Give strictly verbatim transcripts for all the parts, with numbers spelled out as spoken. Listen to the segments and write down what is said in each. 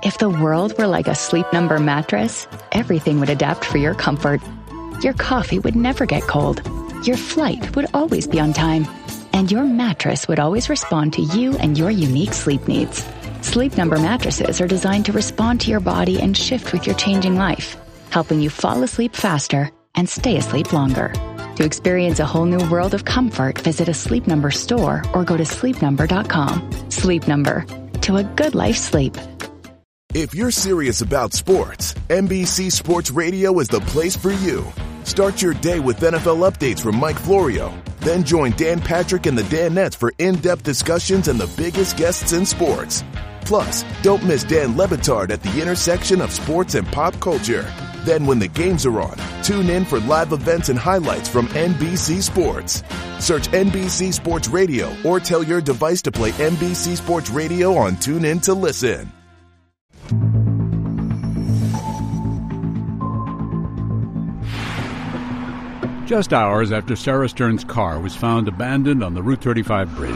If the world were like a Sleep Number mattress, everything would adapt for your comfort. Your coffee would never get cold. Your flight would always be on time. And your mattress would always respond to you and your unique sleep needs. Sleep Number mattresses are designed to respond to your body and shift with your changing life, helping you fall asleep faster and stay asleep longer. To experience a whole new world of comfort, visit a Sleep Number store or go to sleep number dot com. Sleep Number. To a good life sleep. If you're serious about sports, N B C Sports Radio is the place for you. Start your day with N F L updates from Mike Florio. Then join Dan Patrick and the Danettes for in-depth discussions and the biggest guests in sports. Plus, don't miss Dan Le Batard at the intersection of sports and pop culture. Then when the games are on, tune in for live events and highlights from N B C Sports. Search N B C Sports Radio or tell your device to play N B C Sports Radio on TuneIn to listen. Just hours after Sarah Stern's car was found abandoned on the Route thirty-five bridge,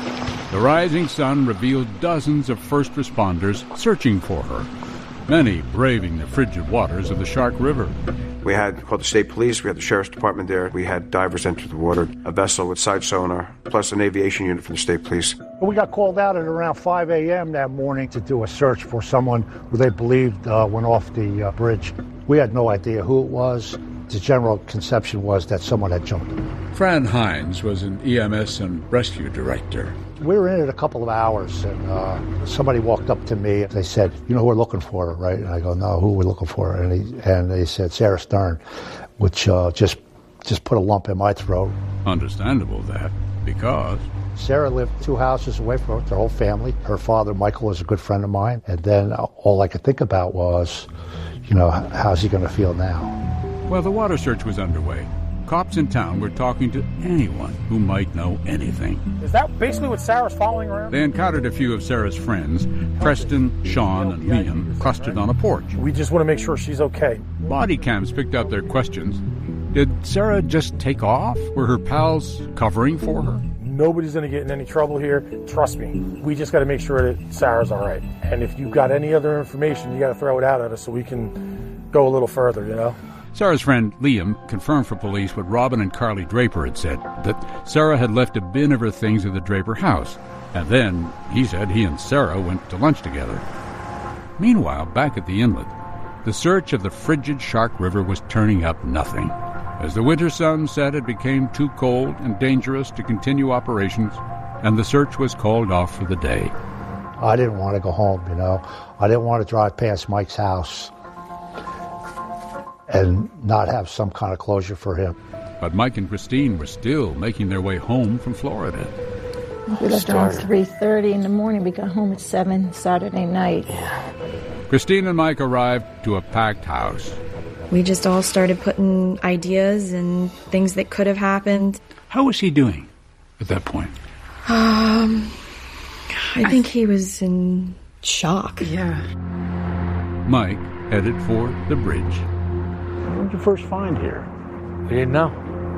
the rising sun revealed dozens of first responders searching for her, many braving the frigid waters of the Shark River. We had called the state police, we had the sheriff's department there, we had divers enter the water, a vessel with side sonar, plus an aviation unit from the state police. We got called out at around five a.m. that morning to do a search for someone who they believed uh, went off the uh, bridge. We had no idea who it was. The general conception was that someone had jumped him. Fran Hines was an E M S and rescue director. We were in it a couple of hours, and uh, somebody walked up to me. They said, "You know who we're looking for, right?" And I go, "No, who are we looking for?" And, he, and they said, "Sarah Stern," which uh, just just put a lump in my throat. Understandable that, because Sarah lived two houses away from her whole family. Her father, Michael, was a good friend of mine. And then all I could think about was, you know, how's he going to feel now? While the water search was underway, cops in town were talking to anyone who might know anything. Is that basically what Sarah's following around? They encountered a few of Sarah's friends, Preston, Sean, and Liam, clustered on a porch. We just want to make sure she's okay. Body cams picked up their questions. Did Sarah just take off? Were her pals covering for her? Nobody's going to get in any trouble here. Trust me. We just got to make sure that Sarah's all right. And if you've got any other information, you got to throw it out at us so we can go a little further, you know? Sarah's friend Liam confirmed for police what Robin and Carly Draper had said, that Sarah had left a bin of her things at the Draper house. And then, he said, he and Sarah went to lunch together. Meanwhile, back at the inlet, the search of the frigid Shark River was turning up nothing. As the winter sun set, it became too cold and dangerous to continue operations, and the search was called off for the day. I didn't want to go home, you know. I didn't want to drive past Mike's house and not have some kind of closure for him. But Mike and Christine were still making their way home from Florida. We left around three thirty in the morning. We got home at seven Saturday night. Yeah. Christine and Mike arrived to a packed house. We just all started putting ideas and things that could have happened. How was he doing at that point? Um, I think he was in shock. Yeah. Mike headed for the bridge. What did you first find here? We didn't know.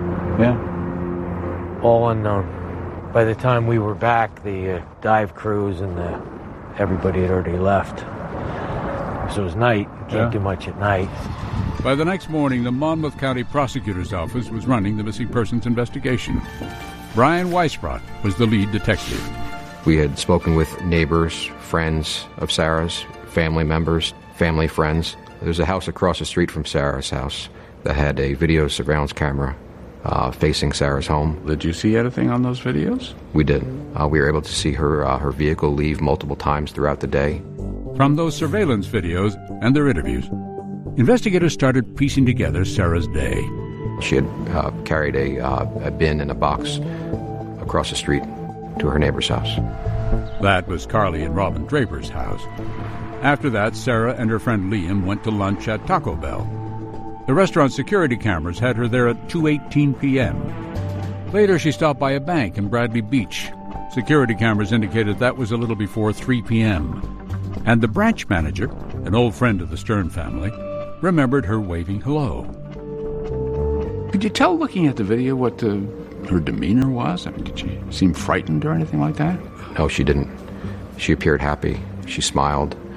Yeah. All unknown. By the time we were back, the uh, dive crews and the everybody had already left. So it was night. Can't yeah. do much at night. By the next morning, the Monmouth County Prosecutor's Office was running the missing persons investigation. Brian Weisbrot was the lead detective. We had spoken with neighbors, friends of Sarah's, family members, family friends. There's a house across the street from Sarah's house that had a video surveillance camera uh, facing Sarah's home. Did you see anything on those videos? We did. Uh, we were able to see her uh, her vehicle leave multiple times throughout the day. From those surveillance videos and their interviews, investigators started piecing together Sarah's day. She had uh, carried a, uh, a bin and a box across the street to her neighbor's house. That was Carly and Robin Draper's house. After that, Sarah and her friend Liam went to lunch at Taco Bell. The restaurant's security cameras had her there at two eighteen p.m. Later, she stopped by a bank in Bradley Beach. Security cameras indicated that was a little before three p.m. And the branch manager, an old friend of the Stern family, remembered her waving hello. Could you tell, looking at the video, what the, her demeanor was? I mean, did she seem frightened or anything like that? No, she didn't. She appeared happy. She smiled.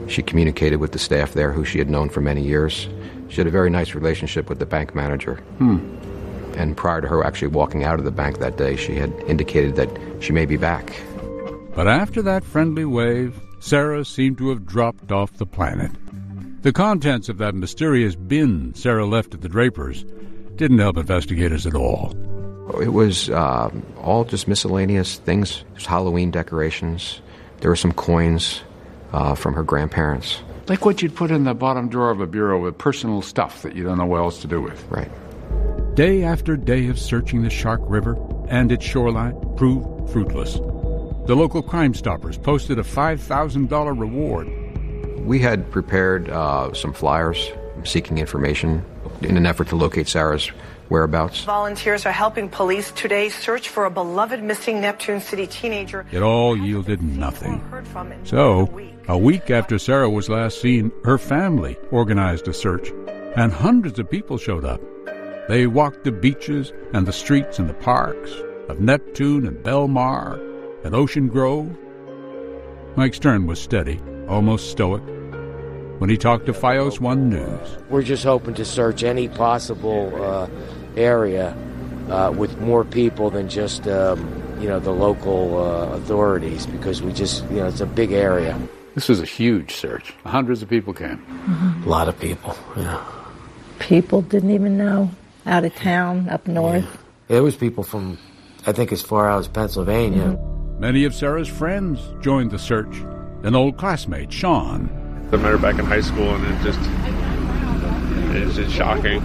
She communicated with the staff there, who she had known for many years. She had a very nice relationship with the bank manager. Hmm. And prior to her actually walking out of the bank that day, she had indicated that she may be back. But after that friendly wave, Sarah seemed to have dropped off the planet. The contents of that mysterious bin Sarah left at the Drapers didn't help investigators at all. It was uh, all just miscellaneous things. It was Halloween decorations. There were some coins uh, from her grandparents. Like what you'd put in the bottom drawer of a bureau with personal stuff that you don't know what else to do with. Right. Day after day of searching the Shark River and its shoreline proved fruitless. The local Crime Stoppers posted a five thousand dollars reward. We had prepared uh, some flyers seeking information in an effort to locate Sarah's whereabouts. Volunteers are helping police today search for a beloved missing Neptune City teenager. It all yielded nothing. So, a week after Sarah was last seen, her family organized a search, and hundreds of people showed up. They walked the beaches and the streets and the parks of Neptune and Belmar and Ocean Grove. Mike Stern was steady, almost stoic, when he talked to Fios One News. We're just hoping to search any possible uh, area uh, with more people than just, um, you know, the local uh, authorities, because we just, you know, it's a big area. This was a huge search. Hundreds of people came. Mm-hmm. A lot of people, yeah. People didn't even know, out of town, up north. Yeah. There was people from, I think, as far out as Pennsylvania. Mm-hmm. Many of Sarah's friends joined the search. An old classmate, Sean. I met her back in high school, and it just, it's just shocking.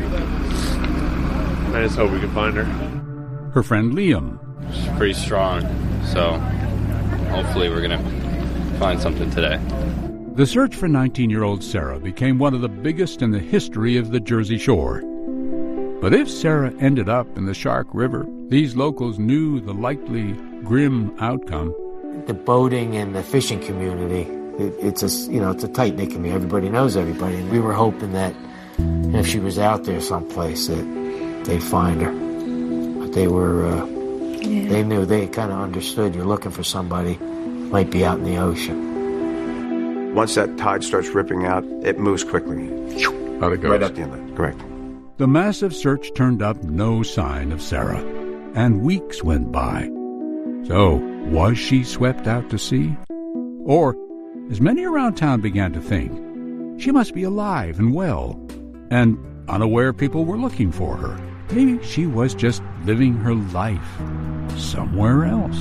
I just hope we can find her. Her friend Liam. She's pretty strong, so hopefully we're going to find something today. The search for nineteen-year-old Sarah became one of the biggest in the history of the Jersey Shore. But if Sarah ended up in the Shark River, these locals knew the likely grim outcome. The boating and the fishing community, it, it's a you know it's a tight knit community. Everybody knows everybody. And we were hoping that if she was out there someplace, that they'd find her. But they were uh, yeah. they knew they kind of understood. You're looking for somebody, might be out in the ocean. Once that tide starts ripping out, it moves quickly. Out it goes. Right up the inlet. Correct. The massive search turned up no sign of Sarah, and weeks went by. So, was she swept out to sea? Or, as many around town began to think, she must be alive and well, and unaware people were looking for her. Maybe she was just living her life somewhere else.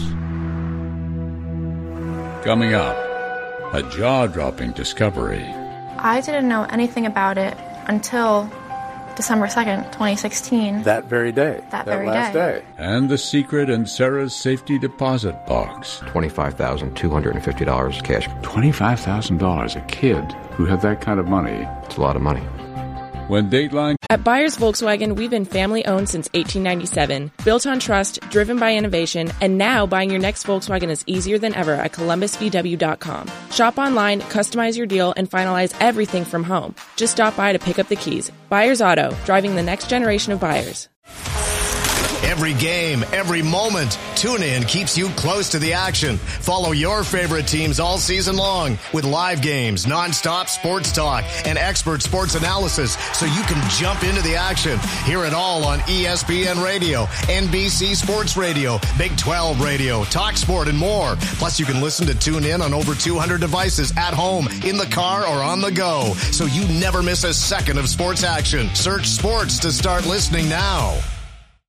Coming up, a jaw-dropping discovery. I didn't know anything about it until December second, twenty sixteen. That very day. That, that very last day. day. And the secret in Sarah's safety deposit box. twenty-five thousand two hundred fifty dollars cash. twenty-five thousand dollars, a kid who had that kind of money. It's a lot of money. When Dateline... At Byers Volkswagen, we've been family-owned since eighteen ninety-seven. Built on trust, driven by innovation, and now buying your next Volkswagen is easier than ever at Columbus V W dot com. Shop online, customize your deal, and finalize everything from home. Just stop by to pick up the keys. Byers Auto, driving the next generation of buyers. Every game, every moment, TuneIn keeps you close to the action. Follow your favorite teams all season long with live games, nonstop sports talk, and expert sports analysis so you can jump into the action. Hear it all on E S P N Radio, N B C Sports Radio, Big twelve Radio, TalkSport, and more. Plus, you can listen to TuneIn on over two hundred devices at home, in the car, or on the go, so you never miss a second of sports action. Search sports to start listening now.